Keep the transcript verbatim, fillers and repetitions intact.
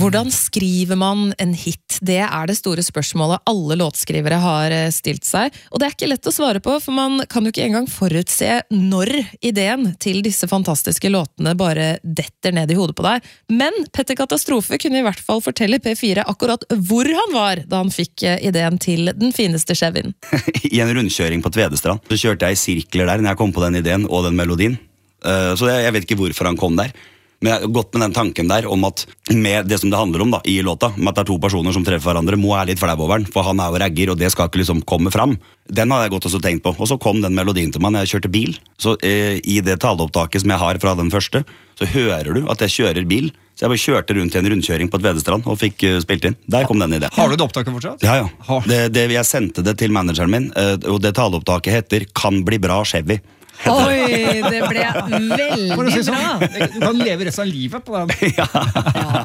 Hvordan skriver man en hit? Det er det store spørsmålet alle låtskrivere har stilt seg, og det er ikke lett å svare på, for man kan jo ikke engang forutse når ideen til disse fantastiske låtene bare detter ned i hodet på deg. Men Petter Katastrofe kunne i hvert fall fortelle P fire akkurat hvor han var da han fikk ideen til den fineste Chevyen. I en rundkjøring på Tvedestrand så kjørte jeg i sirkler der når jeg kom på den ideen og den melodien, så jeg vet ikke hvorfor han kom der. Men jeg har gått med den tanken der om at med det som det handler om da, i låta, med at det er to personer som treffer hverandre, må jeg litt flau over den, for han er jo ragger, og det skal ikke liksom komme fram. Den har jeg gått også tenkt på, og så kom den melodien til meg når jeg kjørte bil. Så eh, i det taleopptaket som jeg har fra den første, så hører du at jeg kjører bil. Så jeg bare kjørte rundt i en rundkjøring på Tvedestrand og fikk uh, spilt inn. Der kom den ideen. Har du det opptaket fortsatt? Ja, ja. Det, det, jeg sendte det til manageren min, uh, og det taleopptaket heter «Kan bli bra Chevy». Oi, det ble veldig bra. Du kan leve resten av livet på den. Ja.